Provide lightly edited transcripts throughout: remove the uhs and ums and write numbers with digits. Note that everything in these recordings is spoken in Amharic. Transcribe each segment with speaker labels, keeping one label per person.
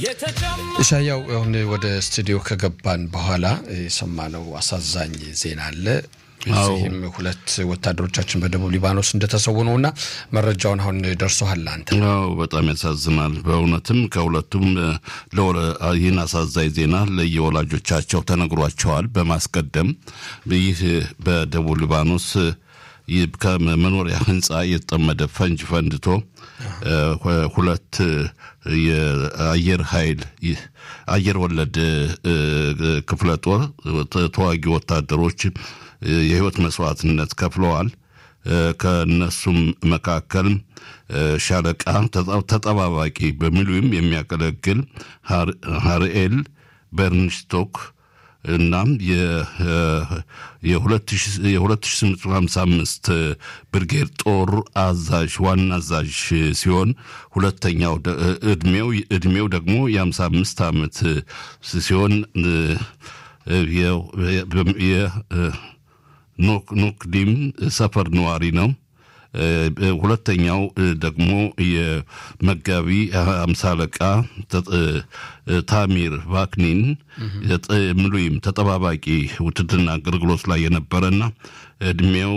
Speaker 1: ኢሳያው አሁን ወደ ስቱዲዮ ከገባን በኋላ ሰማነው አሳዛኝ ዜና አለ። እዚህም ሁለት ወታደሮቻችን በደቡብ ሊባኖስ እንደተሰዉ ነውና መረጃውን አሁን ደርሶሃል አንተ?
Speaker 2: በጣም ያሳዝናል። በእውነትም ከሁለቱም ይህን አሳዛኝ ዜና ለየወላጆቻቸው ተነግሯቸዋል። በማስቀደም ይህ በደቡብ ሊባኖስ ከመኖሪያ ህንጻ የተጠመደ ፈንጅ ፈንድቶ ሁለት የአየር ኃይል አየር ወለድ ክፍለ ጦር ተዋጊ ወታደሮች የህይወት መስዋዕትነት ከፍለዋል። ከነሱም መካከል ሻለቃ ተጠባባቂ በሚሉም የሚያገለግል ሃርኤል በርንስቶክ እና የ2855 ብርጌድ ጦር አዛዥ ዋና አዛዥ ሲሆን ሁለተኛው እድሜው ደግሞ የ55 ዓመት ሲሆን ኖክዲም ሰፈር ነዋሪ ነው። ሁለተኛው ደግሞ የመጋቢ 50 አለቃ ታሚር ቫክኒን ምሉይም ተጠባባቂ ውትድርና አገልግሎት ላይ የነበረና እድሜው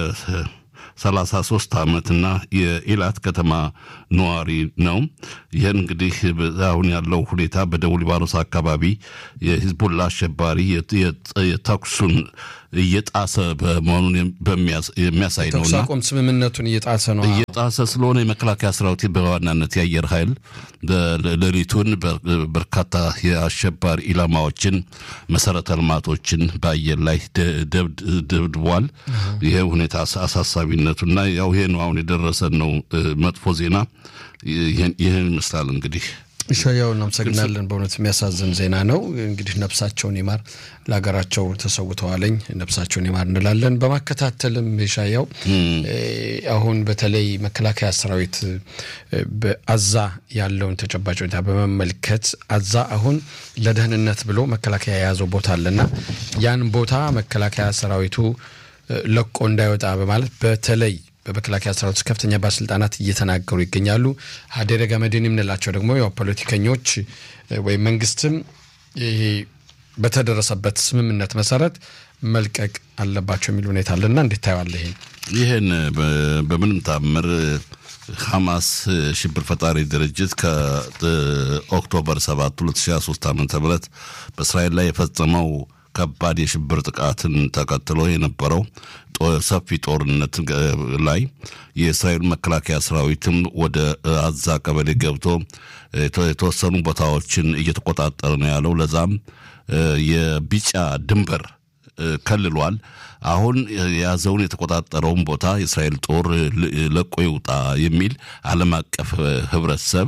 Speaker 2: የ33 ዓመትና የኢላት ከተማ ነዋሪ ነው። ይሄን እንግዲህ አሁን ያለው ሁኔታ በደቡብ ሊባኖስ አካባቢ የሂዝቡላ አሸባሪ የተኩሱን እየጣሰ በመሆኑን የሚያሳይ ነውና
Speaker 1: ተኩስ አቁም ስምምነቱን እየጣሰ
Speaker 2: ስለሆነ የመከላከያ ሰራዊት በዋናነት የአየር ኃይል ሌሊቱን በርካታ የአሸባሪ ኢላማዎችን መሰረተ ልማቶችን በአየር ላይ ደብድቧል። ይሄ ሁኔታ አሳሳቢነቱና ያው ይሄ ነው አሁን የደረሰን ነው መጥፎ ዜና። ይሄን ይመስላል እንግዲህ
Speaker 1: ኢሳያው እናመሰግናለን። በእውነት የሚያሳዝን ዜና ነው። እንግዲህ ነፍሳቸውን ይማር፣ ለሀገራቸው ተሰውተዋለኝ ነፍሳቸውን ይማር እንላለን። በማከታተልም ኢሳያው አሁን በተለይ መከላከያ ሰራዊት በአዛ ያለውን ተጨባጭ ሁኔታ በመመልከት አዛ አሁን ለደህንነት ብሎ መከላከያ የያዘው ቦታ አለና ያን ቦታ መከላከያ ሰራዊቱ ለቆ እንዳይወጣ በማለት በተለይ በመከላከያ ሰራዊት ከፍተኛ ባለስልጣናት እየተናገሩ ይገኛሉ። ሀደረጋ መድን የምንላቸው ደግሞ ያው ፖለቲከኞች ወይ መንግስትም ይሄ በተደረሰበት ስምምነት መሰረት መልቀቅ አለባቸው የሚል ሁኔታ አለና እንዴት ታያለህ?
Speaker 2: ይሄን በምንም ታምር ሐማስ ሽብር ፈጣሪ ድርጅት ከኦክቶበር 7 2023 ዓ.ም በእስራኤል ላይ የፈጸመው ከባድ የሽብር ጥቃትን ተከትሎ የነበረው ሰፊ ጦርነት ላይ የእስራኤል መከላከያ ሰራዊትም ወደ አዛ ቀበሌ ገብቶ የተወሰኑ ቦታዎችን እየተቆጣጠረ ነው ያለው። ለዛም የቢጫ ድንበር ከልሏል። አሁን ያዘውን የተቆጣጠረውን ቦታ የእስራኤል ጦር ለቆ ይውጣ የሚል ዓለም አቀፍ ህብረተሰብ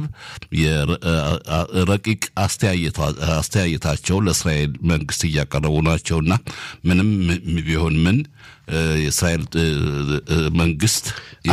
Speaker 2: የረቂቅ አስተያየታቸው ለእስራኤል መንግስት እያቀረቡ ናቸውና ምንም ቢሆን ምን የእስራኤል መንግስት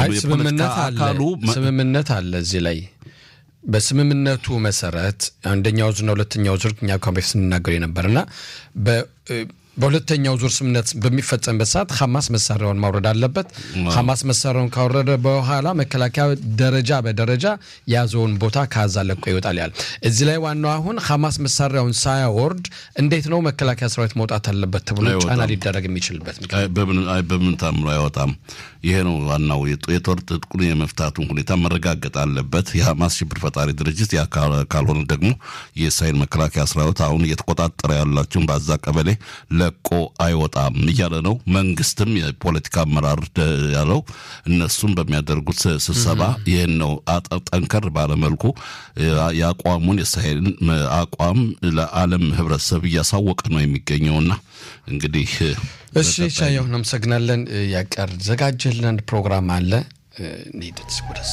Speaker 1: ስምምነት አለ እዚህ ላይ በስምምነቱ መሰረት አንደኛው ዙርና ሁለተኛው ዙር እኛ ኮንፈረንስ እንናገር የነበርና በሁለተኛው ዙር ስምምነት በሚፈጸምበት ሰዓት ሐማስ መሳሪያውን ማውረድ አለበት። ሐማስ መሳሪያውን ካወረደ በኋላ መከላከያ ደረጃ በደረጃ ያዘውን ቦታ ካዛ ለቆ ይወጣል ያለ። እዚህ ላይ ዋናው አሁን ሐማስ መሳሪያውን ሳያወርድ እንዴት ነው መከላከያ ሰራዊት መውጣት አለበት ተብሎ ጫና ሊደረግ የሚችልበት
Speaker 2: በምን ታምሮ አይወጣም? ይሄ ነው ዋናው የጦር ትጥቁን የመፍታቱን ሁኔታ መረጋገጥ አለበት የሐማስ ሽብር ፈጣሪ ድርጅት። ያ ካልሆነ ደግሞ የእስራኤል መከላከያ ሰራዊት አሁን እየተቆጣጠረ ያላቸውን ባዛ ቀበሌ ለቆ አይወጣም እያለ ነው። መንግስትም የፖለቲካ አመራር ያለው እነሱም በሚያደርጉት ስብሰባ ይሄን ነው ጠንከር ባለመልኩ ያቋሙን የእስራኤልን አቋም ለዓለም ህብረተሰብ እያሳወቀ ነው የሚገኘውና እንግዲህ
Speaker 1: እሺ ኢሳያው እናመሰግናለን። ያቀር ዘጋጀልን አንድ ፕሮግራም አለ ኒድስ ወደዛ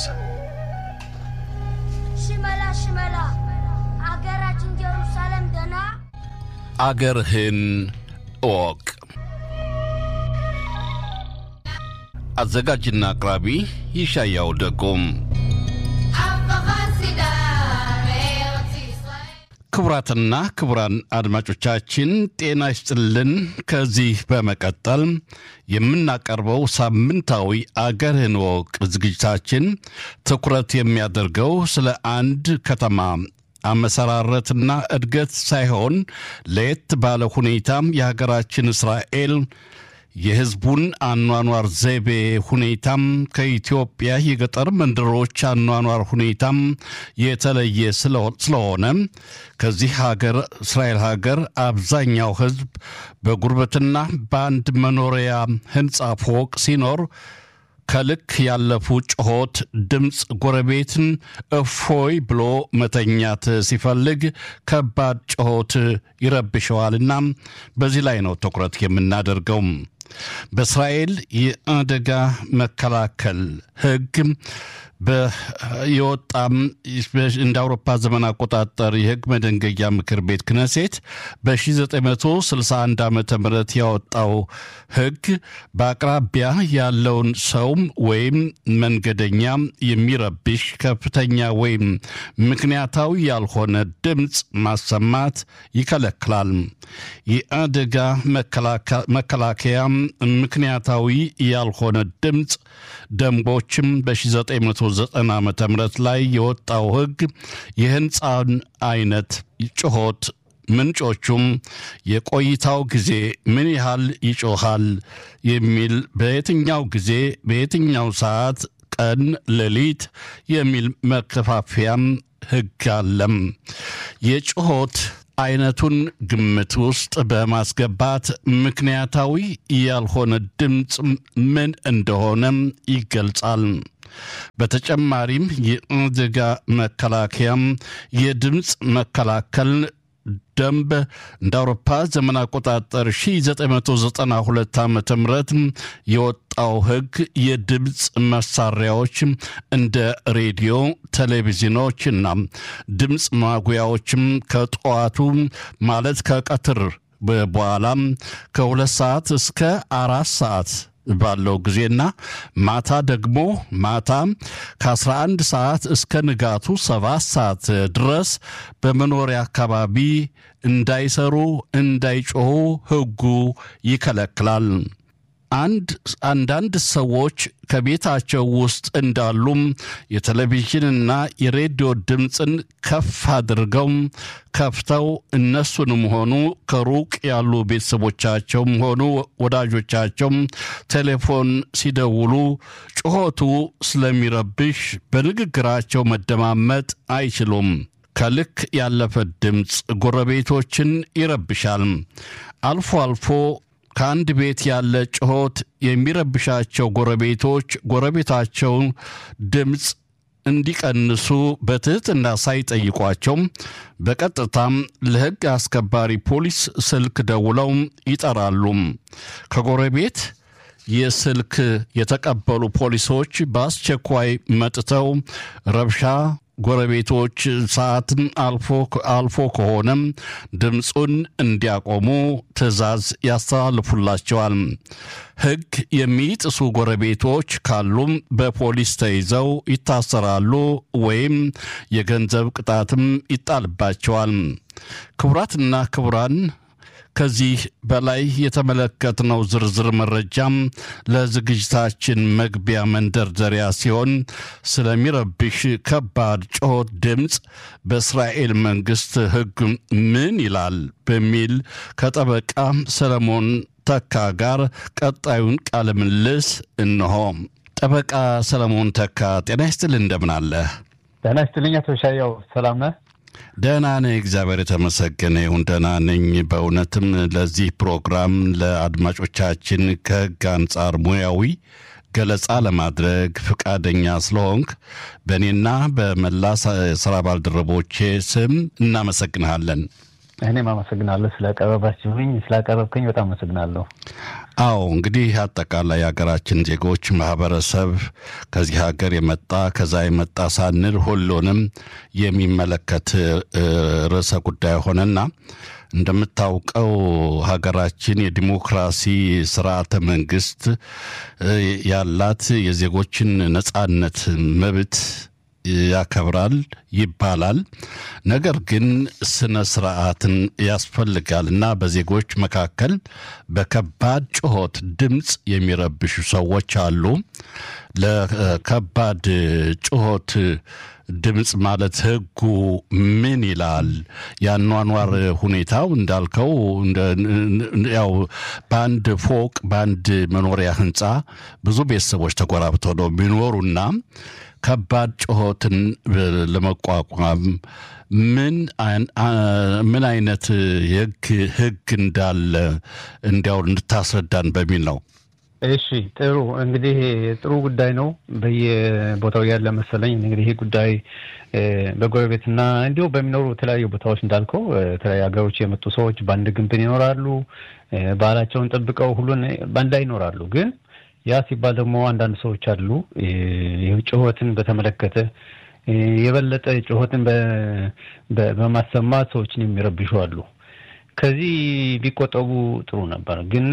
Speaker 3: ሽመላ አገራችን ኢየሩሳሌም ደና
Speaker 2: አገርህን ኦቅ አዘጋጅና አቅራቢ ኢሳያው ደጎም። ክቡራትና ክቡራን አድማጮቻችን ጤና ይስጥልን። ከዚህ በመቀጠል የምናቀርበው ሳምንታዊ አገርህን ወቅ ዝግጅታችን ትኩረት የሚያደርገው ስለ አንድ ከተማ አመሰራረትና እድገት ሳይሆን ለየት ባለ ሁኔታም የሀገራችን እስራኤል የህዝቡን አኗኗር ዘይቤ ሁኔታም ከኢትዮጵያ የገጠር መንደሮች አኗኗር ሁኔታም የተለየ ስለሆነ ከዚህ ሀገር እስራኤል ሀገር አብዛኛው ህዝብ በጉርበትና በአንድ መኖሪያ ህንጻ ፎቅ ሲኖር ከልክ ያለፉ ጩኸት ድምጽ ጎረቤትን እፎይ ብሎ መተኛት ሲፈልግ ከባድ ጩኸት ይረብሸዋልና በዚህ ላይ ነው ትኩረት የምናደርገው። በእስራኤል የአደጋ መከላከል ህግ በየወጣም እንደ አውሮፓ ዘመን አቆጣጠር የህግ መደንገያ ምክር ቤት ክነሴት በ1961 ዓመተ ምህረት ያወጣው ህግ በአቅራቢያ ያለውን ሰው ወይም መንገደኛ የሚረብሽ ከፍተኛ ወይም ምክንያታዊ ያልሆነ ድምጽ ማሰማት ይከለክላል። የአደጋ መከላከያ ምክንያታዊ ያልሆነ ድምጽ ደንቦችም በ1990 ዓመተ ምህረት ላይ የወጣው ህግ የህንጻን አይነት ጩኸት ምንጮቹም የቆይታው ጊዜ ምን ያህል ይጮሃል የሚል በየትኛው ጊዜ በየትኛው ሰዓት ቀን ሌሊት የሚል መከፋፈያም ህግ አለም። የጩኸት አይነቱን ግምት ውስጥ በማስገባት ምክንያታዊ ያልሆነ ድምጽ ምን እንደሆነ ይገልጻል። በተጨማሪም የአደጋ መከላከያም የድምጽ መከላከል ደንብ እንደ አውሮፓ ዘመን አቆጣጠር 1992 ዓመተ ምህረት የወጣው ህግ የድምጽ መሳሪያዎች እንደ ሬዲዮ፣ ቴሌቪዥኖችና ድምጽ ማጉያዎችም ከጠዋቱ ማለት ከቀትር በኋላ ከ2 ሰዓት እስከ 4 ሰዓት ባለው ጊዜና ማታ ደግሞ ማታ ከ11 ሰዓት እስከ ንጋቱ 7 ሰዓት ድረስ በመኖሪያ አካባቢ እንዳይሰሩ እንዳይጮሁ ህጉ ይከለክላል። አንዳንድ ሰዎች ከቤታቸው ውስጥ እንዳሉም የቴሌቪዥንና የሬዲዮ ድምጽን ከፍ አድርገው ከፍተው እነሱንም ሆኑ ከሩቅ ያሉ ቤተሰቦቻቸውም ሆኑ ወዳጆቻቸው ቴሌፎን ሲደውሉ ጩኸቱ ስለሚረብሽ በንግግራቸው መደማመጥ አይችሉም። ከልክ ያለፈ ድምጽ ጎረቤቶችን ይረብሻል። አልፎ አልፎ ከአንድ ቤት ያለ ጩኸት የሚረብሻቸው ጎረቤቶች ጎረቤታቸው ድምጽ እንዲቀንሱ በትህትና ሳይጠይቋቸው በቀጥታም ለህግ አስከባሪ ፖሊስ ስልክ ደውለው ይጠራሉ። ከጎረቤት የስልክ የተቀበሉ ፖሊሶች በአስቸኳይ መጥተው ረብሻ ጎረቤቶች ሰዓትም አልፎ ከሆነም ድምጹን እንዲያቆሙ ትዕዛዝ ያስተላልፉላቸዋል። ህግ የሚጥሱ ጎረቤቶች ካሉም በፖሊስ ተይዘው ይታሰራሉ ወይም የገንዘብ ቅጣትም ይጣልባቸዋል። ክቡራትና ክቡራን ከዚህ በላይ የተመለከትነው ዝርዝር መረጃም ለዝግጅታችን መግቢያ መንደርደሪያ ሲሆን ስለሚረብሽ ከባድ ጩኸት ድምጽ በእስራኤል መንግስት ህግ ምን ይላል በሚል ከጠበቃ ሰለሞን ተካ ጋር ቀጣዩን ቃለ ምልልስ እንሆ። ጠበቃ ሰለሞን ተካ ጤና ይስጥልኝ፣ እንደምን አለ?
Speaker 4: ጤና ይስጥልኝ አቶ ሻያው፣ ሰላም ነህ?
Speaker 2: ደህና ነኝ፣ እግዚአብሔር የተመሰገነ ይሁን ደህና ነኝ። በእውነትም ለዚህ ፕሮግራም ለአድማጮቻችን ከህግ አንጻር ሙያዊ ገለጻ ለማድረግ ፍቃደኛ ስለሆንክ በእኔና በመላ ስራ ባልደረቦቼ ስም እናመሰግናለን።
Speaker 4: እኔም አመሰግናለሁ ስላቀረብከኝ በጣም አመሰግናለሁ።
Speaker 2: አዎ እንግዲህ አጠቃላይ ሀገራችን ዜጎች ማህበረሰብ ከዚህ ሀገር የመጣ ከዛ የመጣ ሳንል ሁሉንም የሚመለከት ርዕሰ ጉዳይ ሆነና እንደምታውቀው ሀገራችን የዲሞክራሲ ስርዓተ መንግስት ያላት የዜጎችን ነጻነት መብት ያከብራል ይባላል። ነገር ግን ስነ ስርዓትን ያስፈልጋልና በዜጎች መካከል በከባድ ጩኸት ድምጽ የሚረብሹ ሰዎች አሉ። ለከባድ ጩኸት ድምጽ ማለት ህጉ ምን ይላል? ያኗኗር ሁኔታው እንዳልከው ያው በአንድ ፎቅ በአንድ መኖሪያ ህንጻ ብዙ ቤተሰቦች ተቆራብተው ነው የሚኖሩና ከባድ ጩኸትን ለመቋቋም ምን አይነት ህግ እንዳለ እንዲያው እንድታስረዳን በሚል ነው።
Speaker 4: እሺ ጥሩ እንግዲህ ጥሩ ጉዳይ ነው። በየቦታው ያለ መሰለኝ እንግዲህ ይሄ ጉዳይ በጎረቤትና እንዲሁ በሚኖሩ የተለያዩ ቦታዎች እንዳልከው የተለያዩ ሀገሮች የመጡ ሰዎች በአንድ ግንብን ይኖራሉ። ባህላቸውን ጠብቀው ሁሉን ባንድ ላይ ይኖራሉ። ግን ያ ሲባል ደግሞ አንዳንድ ሰዎች አሉ ጩኸትን በተመለከተ የበለጠ ጩኸትን በማሰማት ሰዎችን የሚረብሹ አሉ። ከዚህ ቢቆጠቡ ጥሩ ነበር። ግን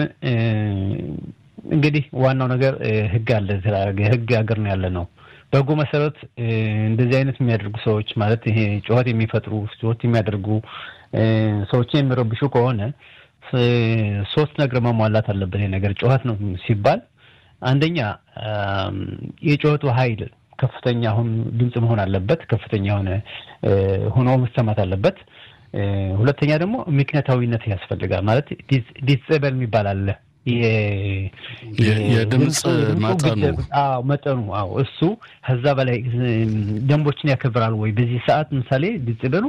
Speaker 4: እንግዲህ ዋናው ነገር ህግ አለ። ህግ ሀገር ነው ያለ ነው። በህጉ መሰረት እንደዚህ አይነት የሚያደርጉ ሰዎች ማለት ይሄ ጩኸት የሚፈጥሩ ጩኸት የሚያደርጉ ሰዎችን የሚረብሹ ከሆነ ሶስት ነገር መሟላት አለበት። ይሄ ነገር ጩኸት ነው ሲባል አንደኛ የጩኸቱ ኃይል ከፍተኛ ድምጽ መሆን አለበት። ከፍተኛ ሆኖ መሰማት አለበት። ሁለተኛ ደግሞ ምክንያታዊነት ያስፈልጋል። ማለት ዲሲቤል የሚባል አለ
Speaker 2: የድምጽ
Speaker 4: መጠኑ እሱ ከዛ በላይ ደንቦችን ያከብራል ወይ? በዚህ ሰዓት ምሳሌ ዲሲቤሉ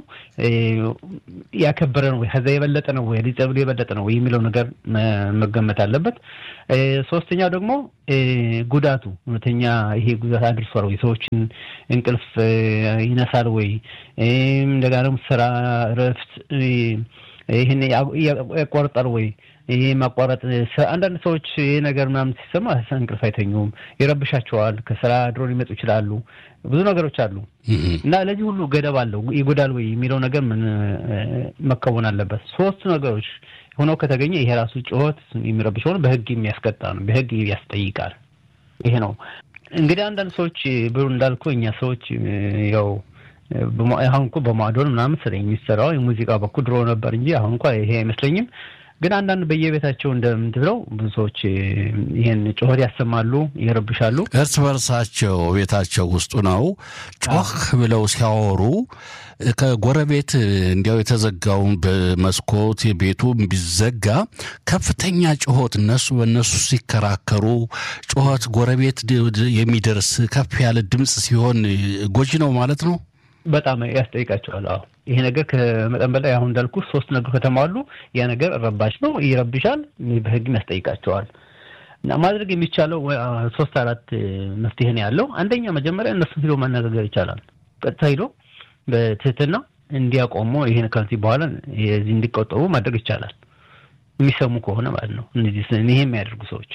Speaker 4: ያከበረ ነው ወይ? ከዛ የበለጠ ነው ወይ? ዲሲቤሉ የበለጠ ነው ወይ የሚለው ነገር መገመት አለበት። ሶስተኛው ደግሞ ጉዳቱ እውነተኛ ይሄ ጉዳት አድርሷል ወይ? ሰዎችን እንቅልፍ ይነሳል ወይ? እንደገና ደግሞ ስራ እረፍት ይሄን ያቋርጣል ወይ? ይሄ ማቋረጥ አንዳንድ ሰዎች ይሄ ነገር ምናምን ሲሰማ እንቅልፍ አይተኙም፣ ይረብሻቸዋል፣ ከስራ ድሮ ሊመጡ ይችላሉ። ብዙ ነገሮች አሉ እና ለዚህ ሁሉ ገደብ አለው። ይጎዳል ወይ የሚለው ነገር ምን መከወን አለበት። ሶስት ነገሮች ሆነው ከተገኘ ይሄ ራሱ ጩኸት የሚረብሽ ሆኖ በህግ የሚያስቀጣ ነው፣ በህግ ያስጠይቃል። ይሄ ነው እንግዲህ አንዳንድ ሰዎች ብሩ እንዳልኩ እኛ ሰዎች ያው አሁን እኮ በማዶን ምናምን ስለኝ የሚሰራው የሙዚቃ በኩል ድሮ ነበር እንጂ አሁን እንኳን ይሄ አይመስለኝም። ግን አንዳንድ በየቤታቸው እንደምትለው ብዙ ሰዎች ይሄን ጩኸት ያሰማሉ፣ ይረብሻሉ።
Speaker 2: እርስ በርሳቸው ቤታቸው ውስጥ ነው ጮህ ብለው ሲያወሩ ከጎረቤት እንዲያው የተዘጋውን በመስኮት የቤቱ ቢዘጋ ከፍተኛ ጩኸት በእነሱ ሲከራከሩ ጩኸት ጎረቤት የሚደርስ ከፍ ያለ ድምጽ ሲሆን ጎጂ ነው ማለት ነው።
Speaker 4: በጣም ያስጠይቃቸዋል። ይሄ ነገር ከመጠን በላይ አሁን እንዳልኩ ሶስት ነገር ከተማሉ ያ ነገር ረባሽ ነው፣ ይረብሻል፣ በህግ ያስጠይቃቸዋል። እና ማድረግ የሚቻለው 3-4 መፍትሄ ነው ያለው። አንደኛ መጀመሪያ እነሱ ሄዶ ማነጋገር ይቻላል። ቀጥታ ሄዶ በትህትና እንዲያቆሙ ይሄን ከዚህ በኋላ እዚህ እንዲቆጠቡ ማድረግ ይቻላል። የሚሰሙ ከሆነ ማለት ነው እነዚህ ይሄ የሚያደርጉ ሰዎች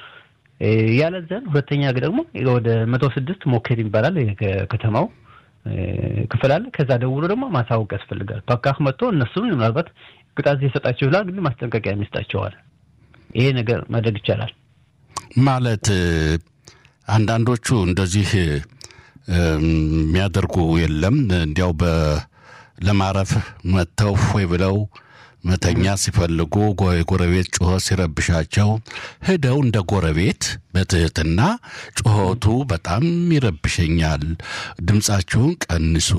Speaker 4: ያለዘን። ሁለተኛ ደግሞ ወደ 106 ሞከር ይባላል ከተማው ክፍል አለ። ከዛ ደውሎ ደግሞ ማሳወቅ ያስፈልጋል። ፓካህ መጥቶ እነሱን ምናልባት ቅጣት ሊሰጣቸው ይችላል፣ ግን ማስጠንቀቂያ የሚሰጣቸዋል። ይሄ ነገር ማድረግ ይቻላል
Speaker 2: ማለት አንዳንዶቹ እንደዚህ የሚያደርጉ የለም እንዲያው ለማረፍ መተው ወይ ብለው መተኛ ሲፈልጉ ጎረቤት ጩኸት ሲረብሻቸው ሄደው እንደ ጎረቤት በትህትና ጩኸቱ በጣም ይረብሸኛል፣ ድምጻችሁን ቀንሱ፣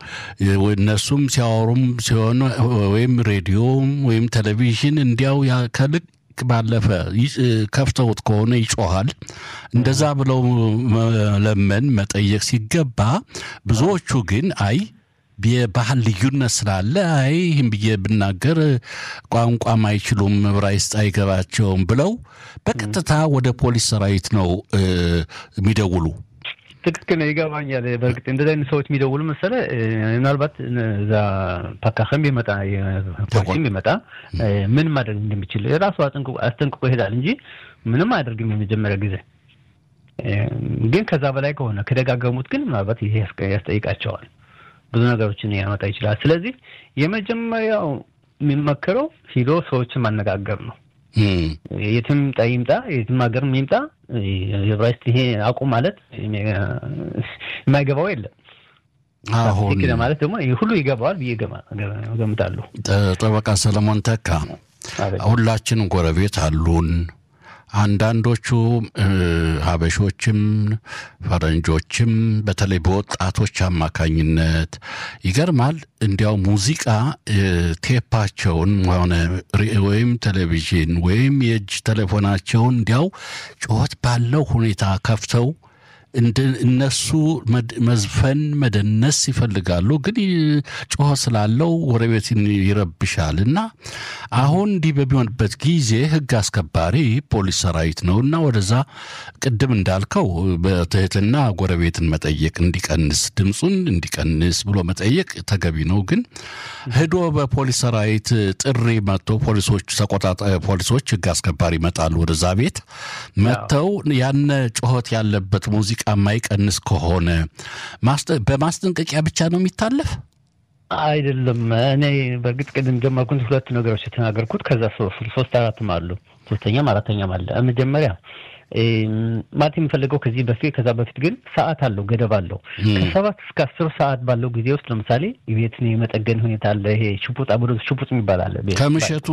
Speaker 2: እነሱም ሲያወሩም ሲሆን ወይም ሬዲዮ ወይም ቴሌቪዥን እንዲያው ከልክ ባለፈ ከፍተውት ከሆነ ይጮሃል፣ እንደዛ ብለው መለመን መጠየቅ ሲገባ ብዙዎቹ ግን የባህል ልዩነት ስላለ ይህም ብዬ ብናገር ቋንቋም አይችሉም ዕብራይስጥ አይገባቸውም ብለው በቀጥታ ወደ ፖሊስ ሰራዊት ነው የሚደውሉ።
Speaker 4: ትክክል ነው፣ ይገባኛል። በእርግጥ እንደዚህ አይነት ሰዎች የሚደውሉ መሰለ ምናልባት እዛ ፓካኸም ቢመጣ ፖሊስም ቢመጣ ምን ማድረግ እንደሚችል ራሱ አስጠንቅቆ ይሄዳል እንጂ ምንም አያደርግም የመጀመሪያ ጊዜ። ግን ከዛ በላይ ከሆነ ከደጋገሙት ግን ምናልባት ይሄ ያስጠይቃቸዋል፣ ብዙ ነገሮችን ያመጣ ይችላል። ስለዚህ የመጀመሪያው የሚመከረው ሂዶ ሰዎችን ማነጋገር ነው። የትም ይምጣ የትም ሀገር ይምጣ ዕብራይስጥ ይሄ አቁም ማለት የማይገባው የለም። አሁን ማለት ደግሞ ሁሉ ይገባዋል ብዬ ገምታለሁ።
Speaker 2: ጠበቃ ሰለሞን ተካ ሁላችንም ጎረቤት አሉን። አንዳንዶቹ ሀበሾችም ፈረንጆችም በተለይ በወጣቶች አማካኝነት ይገርማል እንዲያው ሙዚቃ ቴፓቸውን ሆነ ወይም ቴሌቪዥን ወይም የእጅ ቴሌፎናቸውን እንዲያው ጩኸት ባለው ሁኔታ ከፍተው እነሱ መዝፈን መደነስ ይፈልጋሉ። ግን ጮህ ስላለው ጎረቤትን ይረብሻልና አሁን እንዲህ በሚሆንበት ጊዜ ህግ አስከባሪ ፖሊስ ሰራዊት ነውና ወደዛ ቅድም እንዳልከው በትህትና ጎረቤትን መጠየቅ እንዲቀንስ ድምጹን እንዲቀንስ ብሎ መጠየቅ ተገቢ ነው። ግን ሄዶ በፖሊስ ሰራዊት ጥሪ መጥቶ ፖሊሶች ህግ አስከባሪ መጣሉ ወደዛ ቤት መጥተው ያነ ጮህት ያለበት ሙዚቃ ማይቀንስ ከሆነ በማስጠንቀቂያ ብቻ ነው የሚታለፍ
Speaker 4: አይደለም። እኔ በግጥ ቅድም ጀመርኩት ሁለት ነገሮች ተናገርኩት። ከዛ 3-4 አሉ፣ ሶስተኛም አራተኛም አለ። መጀመሪያ ማለት የምፈልገው ከዛ በፊት ግን ሰዓት አለው፣ ገደብ አለው። ከ7 እስከ 10 ሰዓት ባለው ጊዜ ውስጥ ለምሳሌ የቤትን የመጠገን ሁኔታ አለ። ይሄ ሽፑጥ የሚባል አለ።
Speaker 2: ከምሽቱ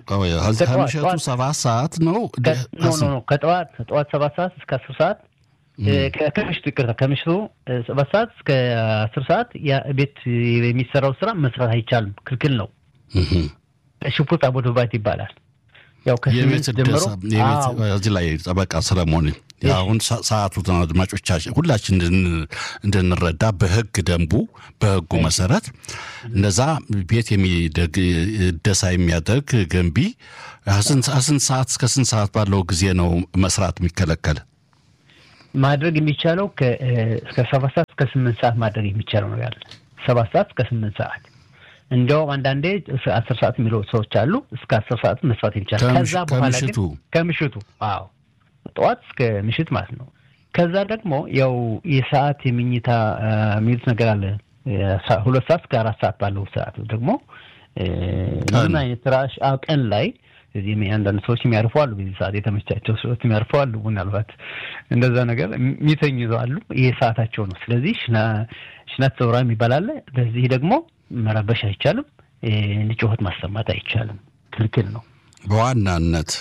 Speaker 2: 7 ሰዓት ነው።
Speaker 4: ከጠዋት 7 ሰዓት እስከ 10 ሰዓት ከምሽቱ 7 ሰዓት እስከ 10 ሰዓት ቤት የሚሰራው ስራ መስራት አይቻልም፣ ክልክል ነው። ሽፑጥ አቦዶባት ይባላል። ያው ከስምንት ጀምሮ
Speaker 2: እዚህ ላይ ጠበቃ ሰለሞን አሁን ሰዓቱ አድማጮቻችን ሁላችን እንድንረዳ በህግ ደንቡ በህጉ መሰረት እንደዛ ቤት ደሳ የሚያደርግ ገንቢ ስንት ሰዓት እስከ ስንት ሰዓት ባለው ጊዜ ነው መስራት የሚከለከል?
Speaker 4: ማድረግ የሚቻለው እስከ 7 ሰዓት እስከ 8 ሰዓት ማድረግ የሚቻለው ነው ያለ 7 ሰዓት እስከ 8 ሰዓት። እንደው አንዳንዴ 10 ሰዓት የሚለው ሰዎች አሉ። እስከ 10 ሰዓት መስራት ይቻላል። ከዛ በኋላ ግን ከምሽቱ ጠዋት እስከ ምሽት ማለት ነው። ከዛ ደግሞ ያው የሰዓት የሚኝታ የሚሉት ነገር አለ። 2 ሰዓት እስከ 4 ሰዓት ባለው ሰዓት ደግሞ ምን አይነት ራሽ ቀን ላይ እዚህ አንዳንድ ሰዎች የሚያርፉ አሉ። በዚህ ሰዓት የተመቻቸው ሰዎች የሚያርፉ አሉ። ምናልባት እንደዛ ነገር የሚተኙ አሉ። ይሄ ሰዓታቸው ነው። ስለዚህ ሽናት ጾራ የሚባል አለ። በዚህ ደግሞ መረበሽ አይቻልም፣ ጩኸት ማሰማት አይቻልም፣ ክልክል ነው።
Speaker 2: በዋናነት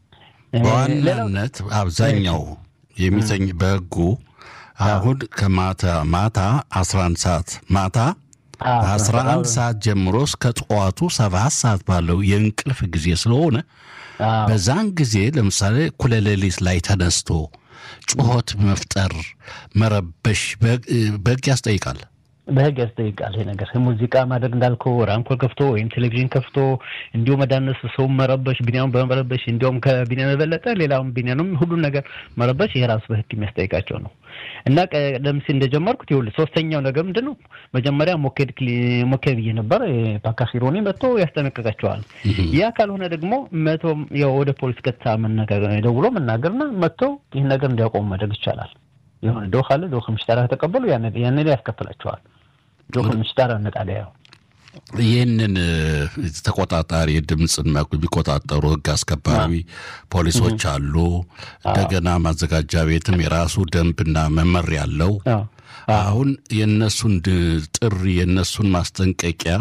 Speaker 2: አብዛኛው የሚተኝ በህጉ አሁን ከማታ 11 ሰዓት ማታ 11 ሰዓት ጀምሮ እስከ ጠዋቱ 7 ሰዓት ባለው የእንቅልፍ ጊዜ ስለሆነ በዛን ጊዜ ለምሳሌ እኩለ ሌሊት ላይ ተነስቶ ጩኸት መፍጠር መረበሽ በህግ ያስጠይቃል። ይሄ ነገር ሙዚቃ ማድረግ እንዳልከው ራንኮል ከፍቶ ወይም ቴሌቪዥን ከፍቶ እንዲሁ መዳነስ ሰው መረበሽ ቢኒያም በመረበሽ እንዲሁም ከቢኒያም የበለጠ ሌላውም ቢኒያም ሁሉ ነገር መረበሽ የራሱ በህግ የሚያስጠይቃቸው ነው። እና ቀደም ሲል እንደጀመርኩት ይኸውልህ ሶስተኛው ነገር ምንድነው? መጀመሪያ ሞኬድ ብዬ ነበር። ፓካሲሮኒ መጥቶ ያስጠነቅቃቸዋል። ያ ካልሆነ ደግሞ ወደ ፖሊስ ቀጥታ ደውሎ መናገርና መጥቶ ይህን ነገር እንዲያቆሙ ማድረግ ይቻላል። የሆነ ዶክ አለ። ዶክ ምሽታራ ተቀበሉ ያን ላይ ያስከፍላቸዋል። ዶክ ምሽታራ ነጣዳው ይህንን ተቆጣጣሪ ድምጽን ቢቆጣጠሩ ህግ አስከባሪ ፖሊሶች አሉ። እንደገና ማዘጋጃ ቤትም የራሱ ደንብና መመሪያ አለው። አሁን የነሱን ጥሪ የነሱን ማስጠንቀቂያ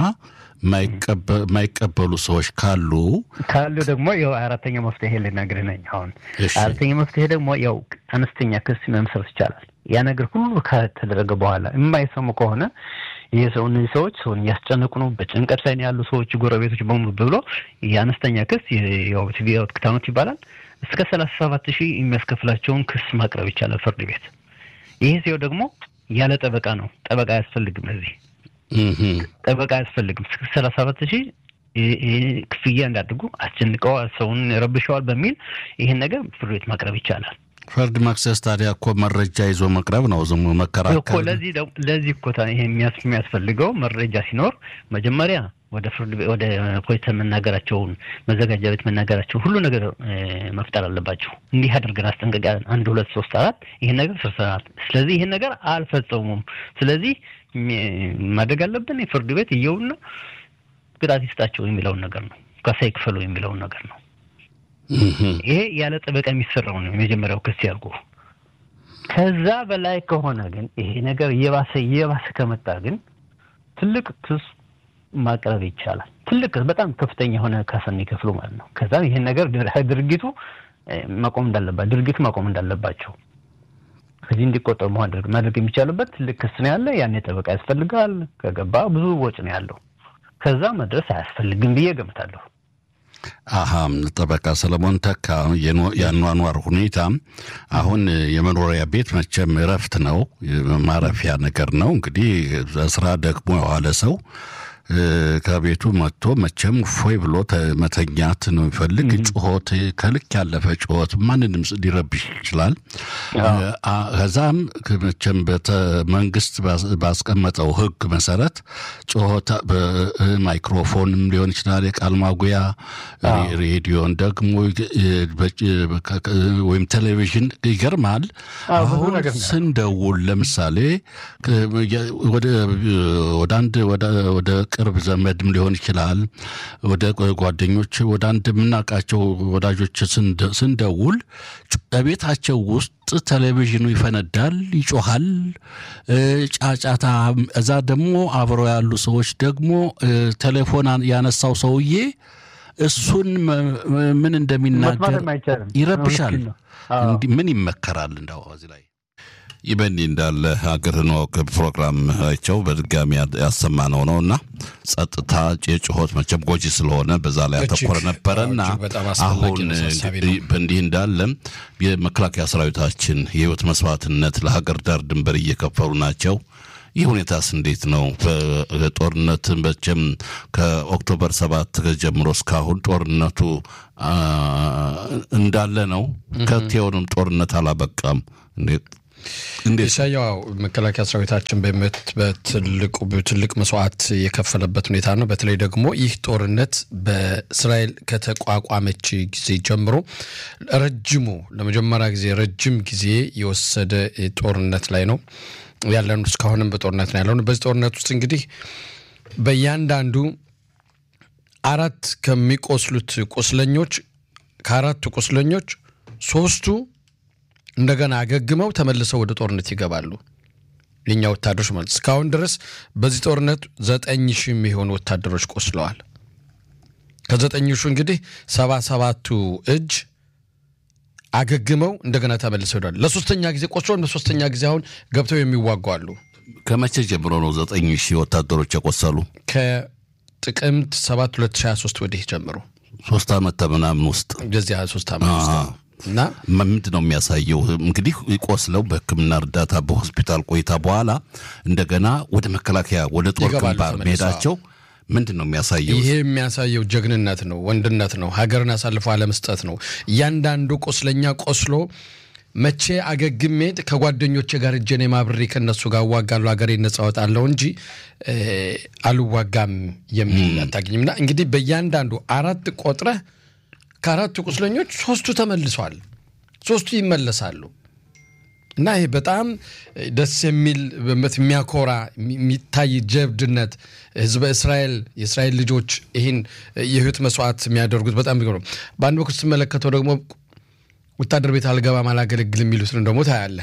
Speaker 2: ማይቀበሉ ሰዎች ካሉ
Speaker 4: ደግሞ ያው አራተኛው መፍትሄ ልነግርህ ነኝ። አሁን አራተኛው መፍትሄ ደግሞ ያው አነስተኛ ክስ መመስረት ይቻላል። ያ ነገር ሁሉ ከተደረገ በኋላ የማይሰሙ ከሆነ እነዚህ ሰዎች ሰውን እያስጨነቁ ነው፣ በጭንቀት ላይ ያሉ ሰዎች ጎረቤቶች በሙሉ ብሎ የአነስተኛ ክስ ያው ትግያው ትክታኖት ይባላል እስከ 37,000 የሚያስከፍላቸውን ክስ ማቅረብ ይቻላል ፍርድ ቤት። ይሄ ሲው ደግሞ ያለ ጠበቃ ነው። ጠበቃ አያስፈልግም። እዚህ ጠበቃ አያስፈልግም። 37,000 ክፍያ እንዳድርጉ አስጨንቀው ሰውን ረብሸዋል በሚል ይሄን ነገር ፍርድ ቤት ማቅረብ ይቻላል።
Speaker 2: ፍርድ መክሰስ ታዲያ እኮ መረጃ ይዞ መቅረብ ነው። ዝም መከራከር
Speaker 4: እኮ ለዚህ እኮ ይሄ የሚያስፈልገው መረጃ ሲኖር መጀመሪያ ወደ ፍርድ ቤት ወደ ፖሊስ መናገራቸውን መዘጋጃ ቤት መናገራቸውን ሁሉ ነገር መፍጠር አለባቸው። እንዲህ አድርገን አስጠንቀቂያን 1 2 3 4 ይሄን ነገር ሰርተናል፣ ስለዚህ ይሄን ነገር አልፈጸሙም፣ ስለዚህ ማድረግ አለብን ፍርድ ቤት ይየውና ቅጣት ይስጣቸው የሚለውን ነገር ነው። ካሳ ይክፈሉ የሚለውን ነገር ነው። ይሄ ያለ ጠበቃ የሚሰራው ነው። የመጀመሪያው ክስ ያልኩ ከዛ በላይ ከሆነ ግን ይሄ ነገር እየባሰ ከመጣ ግን ትልቅ ክስ ማቅረብ ይቻላል። ትልቅ በጣም ከፍተኛ የሆነ ካሳን ይከፍሉ ማለት ነው። ከዛ ይሄን ነገር ድርጊቱ ማቆም እንዳለባቸው ከዚህ እንዲቆጠሩ ማድረግ የሚቻልበት ትልቅ ክስ ነው ያለ። ያን ጠበቃ ያስፈልጋል። ከገባ ብዙ ወጪ ነው ያለው። ከዛ መድረስ አያስፈልግም ብዬ ገምታለሁ።
Speaker 2: ጠበቃ ሰለሞን ተካ የኗኗር ሁኔታ አሁን የመኖሪያ ቤት መቼም እረፍት ነው፣ ማረፊያ ነገር ነው። እንግዲህ በስራ ደግሞ የዋለ ሰው ከቤቱ መጥቶ መቼም ፎይ ብሎ መተኛት ነው የሚፈልግ። ጩኸት ከልክ ያለፈ ጩኸት ማንንም ሊረብሽ ይችላል። ከዛም መቼም መንግስት ባስቀመጠው ሕግ መሰረት ጩኸት በማይክሮፎንም ሊሆን ይችላል፣ የቃል ማጉያ ሬዲዮን ደግሞ ወይም ቴሌቪዥን ይገርማል። አሁን ስንደውል ለምሳሌ ወደ ቅርብ ዘመድም ሊሆን ይችላል፣ ወደ ጓደኞች ወደ አንድ የምናውቃቸው ወዳጆች ስንደውል በቤታቸው ውስጥ ቴሌቪዥኑ ይፈነዳል፣ ይጮሃል፣ ጫጫታ። እዛ ደግሞ አብረው ያሉ ሰዎች ደግሞ ቴሌፎን ያነሳው ሰውዬ እሱን ምን እንደሚናገር ይረብሻል። ምን ይመከራል እንደው እዚህ ላይ? ይበኒ እንዳለ ሀገርን ወቅ ፕሮግራማቸው በድጋሚ ያሰማነው ነውና ጸጥታ ጭሆት መቼም ጎጂ ስለሆነ በዛ ላይ ያተኮረ ነበርና አሁን በእንዲህ እንዳለ የመከላከያ ሰራዊታችን የህይወት መስዋዕትነት ለሀገር ዳር ድንበር እየከፈሉ ናቸው። ይህ ሁኔታስ እንዴት ነው? በጦርነት መቼም ከኦክቶበር 7 ጀምሮ እስካሁን ጦርነቱ እንዳለ ነው። ከቴውንም ጦርነት አላበቃም። እንዴት
Speaker 1: ያው መከላከያ ሰራዊታችን በትልቅ መስዋዕት የከፈለበት ሁኔታ ነው። በተለይ ደግሞ ይህ ጦርነት በእስራኤል ከተቋቋመች ጊዜ ጀምሮ ለመጀመሪያ ጊዜ ረጅም ጊዜ የወሰደ ጦርነት ላይ ነው ያለነው። እስካሁንም በጦርነት ነው ያለነው። በዚህ ጦርነት ውስጥ እንግዲህ በእያንዳንዱ 4 ከሚቆስሉት ቁስለኞች ከ4 ቁስለኞች 3ቱ እንደገና አገግመው ተመልሰው ወደ ጦርነት ይገባሉ። የኛ ወታደሮች ማለት እስካሁን ድረስ በዚህ ጦርነት 9000 የሚሆኑ ወታደሮች ቆስለዋል። ከ9000 እንግዲህ 77ቱ እጅ አገግመው እንደገና ተመልሰው ሄደዋል። ለሶስተኛ ጊዜ ቆስለው ለሶስተኛ ጊዜ አሁን ገብተው የሚዋጉ አሉ።
Speaker 2: ከመቼ ጀምሮ ነው 9000 ወታደሮች የቆሰሉ?
Speaker 1: ከጥቅምት 7 2023 ወዲህ ጀምሮ
Speaker 2: 3 ዓመት ተምናምን ውስጥ
Speaker 1: እንደዚህ 23 ዓመት ውስጥ እና
Speaker 2: ምንድነው የሚያሳየው? እንግዲህ ቆስለው በሕክምና እርዳታ በሆስፒታል ቆይታ በኋላ እንደገና ወደ መከላከያ ወደ ጦር ግንባር መሄዳቸው ምንድነው የሚያሳየው?
Speaker 1: ይሄ የሚያሳየው ጀግንነት ነው፣ ወንድነት ነው፣ ሀገርን አሳልፎ አለመስጠት ነው። እያንዳንዱ ቆስለኛ ቆስሎ መቼ አገግሜ ከጓደኞቼ ጋር እጄን ማብሬ ከነሱ ጋር ዋጋሉ ሀገሬን ነጻ ወጣለሁ እንጂ አልዋጋም የሚል አታገኝምና እንግዲህ በእያንዳንዱ 4 ቆጥረህ ከ4 ቁስለኞች 3ቱ ተመልሰዋል፣ 3ቱ ይመለሳሉ። እና ይሄ በጣም ደስ የሚል የሚያኮራ የሚታይ ጀብድነት ህዝበ እስራኤል የእስራኤል ልጆች ይሄን የህይወት መስዋዕት የሚያደርጉት በጣም ቢሆን በአንድ ወቅት ተመለከተው ደግሞ ወታደር ቤት አልገባም አላገለግልም የሚሉትን ደግሞ ታያለ።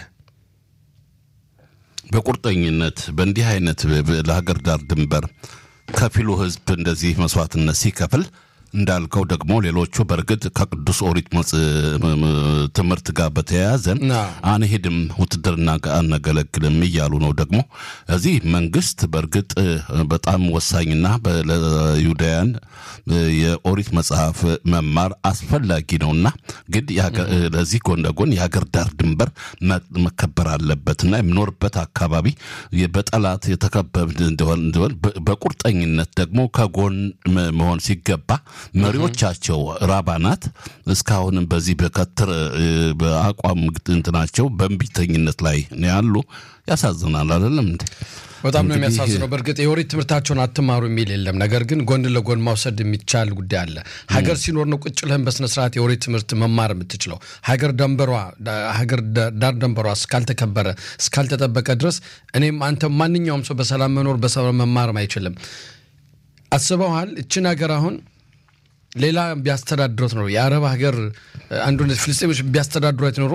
Speaker 2: በቁርጠኝነት በእንዲህ አይነት ለሀገር ዳር ድንበር ከፊሉ ህዝብ እንደዚህ መስዋዕትነት ሲከፍል እንዳልከው ደግሞ ሌሎቹ በርግጥ ከቅዱስ ኦሪት ትምህርት ጋር በተያያዘ አንሄድም ውትድርና አናገለግልም እያሉ ነው። ደግሞ እዚህ መንግስት በርግጥ በጣም ወሳኝና ለይሁዳውያን የኦሪት መጽሐፍ መማር አስፈላጊ ነውና ግን ለዚህ ጎን ለጎን የሀገር ዳር ድንበር መከበር አለበትና የሚኖርበት አካባቢ በጠላት የተከበበ እንደሆነ በቁርጠኝነት ደግሞ ከጎን መሆን ሲገባ መሪዎቻቸው ራባናት እስካሁንም በዚህ በከተር በአቋም እንትናቸው በእምቢተኝነት ላይ ነው ያሉ። ያሳዝናል አይደለም እንዴ?
Speaker 1: በጣም ነው የሚያሳዝነው። በርግጥ የኦሪት ትምህርታቸውን አትማሩ የሚል የለም። ነገር ግን ጎን ለጎን ማውሰድ የሚቻል ጉዳይ አለ። ሀገር ሲኖር ነው ቁጭ ለህም በስነ ስርዓት የኦሪት ትምህርት መማር የምትችለው። ሀገር ዳር ደንበሯ እስካልተከበረ እስካልተጠበቀ ድረስ እኔም አንተ ማንኛውም ሰው በሰላም መኖር በሰላም መማርም አይችልም። አስበዋል? እቺን ሀገር አሁን ሌላ ቢያስተዳድሩት ነው የአረብ ሀገር አንዱን ፍልስጤሞች ቢያስተዳድሩት ኖሮ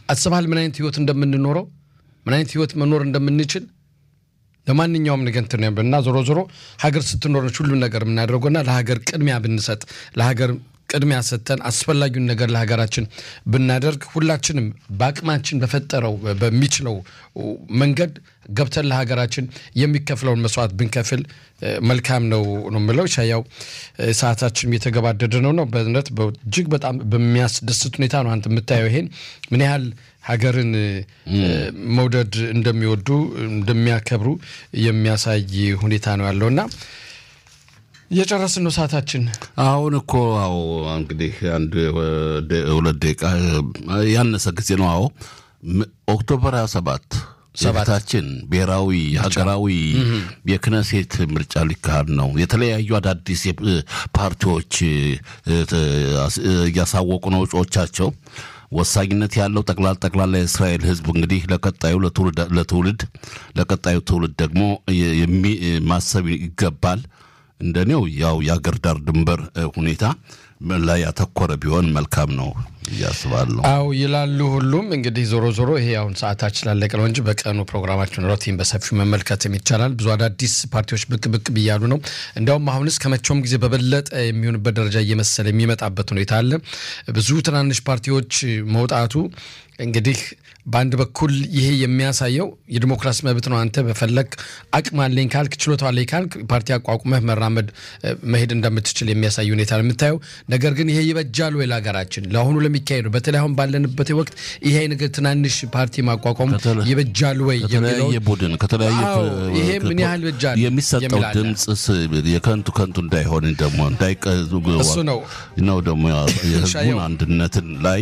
Speaker 1: አስበሃል ምን አይነት ህይወት እንደምንኖረው ምን አይነት ህይወት መኖር እንደምንችል ለማንኛውም ነገር እንተነብና ዞሮ ሀገር ስትኖር ሁሉ ነገር ምናደርገውና ለሀገር ቅድሚያ ብንሰጥ ለሀገር ቅድሚያ ሰጥተን አስፈላጊውን ነገር ለሀገራችን ብናደርግ ሁላችንም በአቅማችን በፈጠረው በሚችለው መንገድ ገብተን ለሀገራችን የሚከፍለውን መስዋዕት ብንከፍል መልካም ነው ምለው ሻያው ሰዓታችን እየተገባደደ ነው በእውነት በእጅግ በጣም በሚያስደስት ሁኔታ ነው አንተ የምታየው ይሄን ምን ያህል ሀገርን መውደድ እንደሚወዱ እንደሚያከብሩ የሚያሳይ ሁኔታ ነው ያለውና የጨረስን ነው ሰዓታችን
Speaker 2: አሁን እኮ አዎ እንግዲህ አንድ ሁለት ደቂቃ ያነሰ ጊዜ ነው አዎ ኦክቶበር 27 ሰባታችን ብሔራዊ ሀገራዊ የክነሴት ምርጫ ሊካሄድ ነው የተለያዩ አዳዲስ ፓርቲዎች ያሳወቁ ነው እጩዎቻቸው ወሳኝነት ያለው ጠቅላላ የእስራኤል ህዝብ እንግዲህ ለቀጣዩ ትውልድ ደግሞ ማሰብ ይገባል እንደኔው ያው ያገር ዳር ድንበር ሁኔታ ላይ ያተኮረ ቢሆን መልካም ነው ያስባሉ
Speaker 1: አው ይላሉ ሁሉም እንግዲህ ዞሮ ይሄ አሁን ሰዓታችን ላለቀ ነው እንጂ በቀኑ ፕሮግራማችን ሮቲን በሰፊው መመልከት ይቻላል ብዙ አዳዲስ ፓርቲዎች ብቅ ቢያሉ ነው እንደውም አሁንስ ከመቼውም ጊዜ በበለጠ የሚሆንበት ደረጃ እየመሰለ የሚመጣበት ሁኔታ አለ ብዙ ትናንሽ ፓርቲዎች መውጣቱ እንግዲህ በአንድ በኩል ይሄ የሚያሳየው የዲሞክራሲ መብት ነው አንተ በፈለክ አቅም አለኝ ካልክ ችሎታ አለኝ ካልክ ፓርቲ አቋቁመህ መራመድ መሄድ እንደምትችል የሚያሳይ ሁኔታ ነው የምታየው ነገር ግን ይሄ ይበጃል ወይ ለሀገራችን ለአሁኑ ለሚካሄደው በተለይ አሁን ባለንበት ወቅት ይሄ ነገር ትናንሽ ፓርቲ ማቋቋም ይበጃል ወይ የሚለው
Speaker 2: የቡድን ከተለያየ
Speaker 1: ይሄ ምን ያህል ይበጃል
Speaker 2: የሚሰጠው ድምጽ የከንቱ እንዳይሆን ደግሞ እንዳይቀዙ
Speaker 1: እሱ
Speaker 2: ነው ደግሞ የህዝቡን አንድነትን ላይ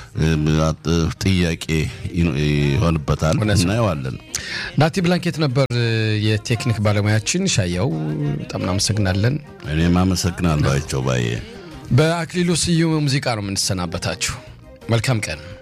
Speaker 2: ጥያቄ ይሆንበታል እናየዋለን
Speaker 1: ናቲ ብላንኬት ነበር የቴክኒክ ባለሙያችን ሻያው በጣም እናመሰግናለን
Speaker 2: እኔም አመሰግናለሁ አይቸው ባዬ
Speaker 1: በአክሊሉ ስዩም ሙዚቃ ነው የምንሰናበታችሁ መልካም ቀን